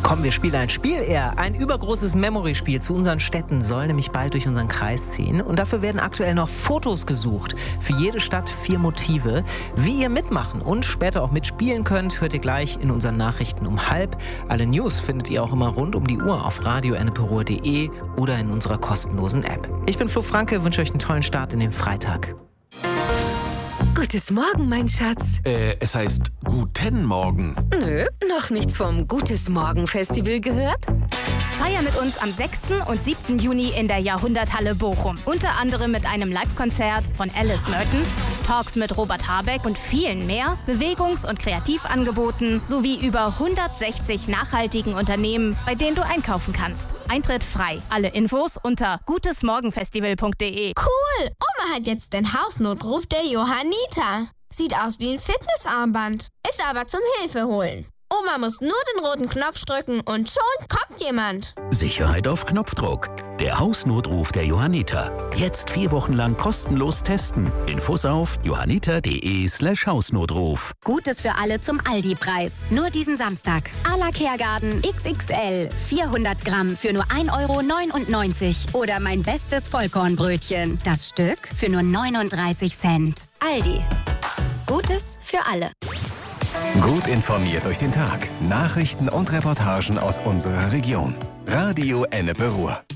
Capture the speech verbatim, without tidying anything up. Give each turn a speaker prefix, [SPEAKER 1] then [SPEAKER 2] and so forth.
[SPEAKER 1] Komm, wir spielen ein Spiel eher. Ein übergroßes Memory-Spiel zu unseren Städten soll nämlich bald durch unseren Kreis ziehen. Und dafür werden aktuell noch Fotos gesucht. Für jede Stadt vier Motive. Wie ihr mitmachen und später auch mitspielen könnt, hört ihr gleich in unseren Nachrichten um halb. Alle News findet ihr auch immer rund um die Uhr auf radio enneperuhr punkt de oder in unserer kostenlosen App. Ich bin Flo Franke, wünsche euch einen tollen Start in den Freitag.
[SPEAKER 2] Gutes Morgen, mein Schatz.
[SPEAKER 3] Äh, es heißt Guten Morgen.
[SPEAKER 2] Nö, noch nichts vom Gutes Morgen Festival gehört?
[SPEAKER 4] Feier mit uns am sechsten und siebten Juni in der Jahrhunderthalle Bochum. Unter anderem mit einem Live-Konzert von Alice Merton, Talks mit Robert Habeck und vielen mehr, Bewegungs- und Kreativangeboten sowie über hundertsechzig nachhaltigen Unternehmen, bei denen du einkaufen kannst. Eintritt frei. Alle Infos unter gutesmorgenfestival punkt de.
[SPEAKER 5] Cool! Oma hat jetzt den Hausnotruf der Johanniter. Sieht aus wie ein Fitnessarmband, ist aber zum Hilfe holen. Oma muss nur den roten Knopf drücken und schon kommt jemand.
[SPEAKER 6] Sicherheit auf Knopfdruck. Der Hausnotruf der Johanniter. Jetzt vier Wochen lang kostenlos testen. Infos auf johanniter.de slash Hausnotruf.
[SPEAKER 7] Gutes für alle zum Aldi-Preis. Nur diesen Samstag. Ala Kergarten X X L. vierhundert Gramm für nur ein Euro neunundneunzig. Oder mein bestes Vollkornbrötchen. Das Stück für nur neununddreißig Cent. Aldi. Gutes für alle.
[SPEAKER 8] Gut informiert durch den Tag. Nachrichten und Reportagen aus unserer Region. Radio Enneperuhr.